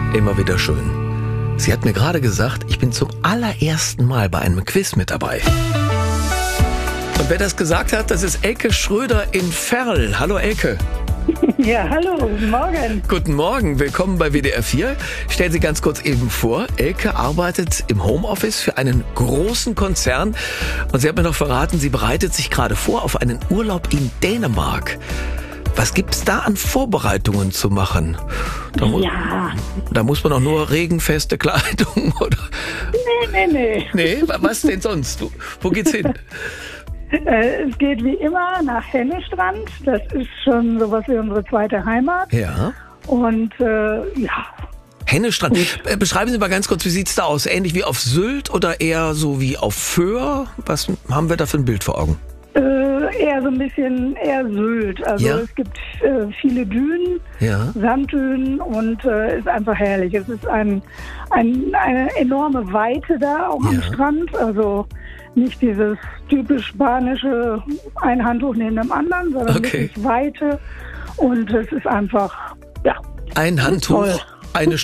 Immer wieder schön. Sie hat mir gerade gesagt, ich bin zum allerersten Mal bei einem Quiz mit dabei. Und wer das gesagt hat, das ist Elke Schröder in Verl. Hallo Elke. Ja, hallo, guten Morgen. Guten Morgen, willkommen bei WDR 4. Stellen Sie ganz kurz eben vor, Elke arbeitet im Homeoffice für einen großen Konzern und sie hat mir noch verraten, sie bereitet sich gerade vor auf einen Urlaub in Dänemark. Was gibt's da an Vorbereitungen zu machen? Da muss man auch nur regenfeste Kleidung, oder? Nee. Nee, was denn sonst? Wo geht's hin? Es geht wie immer nach Hennestrand. Das ist schon sowas wie unsere zweite Heimat. Ja. Und Hennestrand. Beschreiben Sie mal ganz kurz, wie sieht's da aus? Ähnlich wie auf Sylt oder eher so wie auf Föhr? Was haben wir da für ein Bild vor Augen? Eher so ein bisschen eher Sylt. Also Ja. Es gibt viele Dünen, Ja. Sanddünen und ist einfach herrlich. Es ist eine enorme Weite da auch am Ja. Strand. Also nicht dieses typisch spanische ein Handtuch neben dem anderen, sondern Okay. wirklich Weite. Und es ist einfach, Ein Handtuch, toll.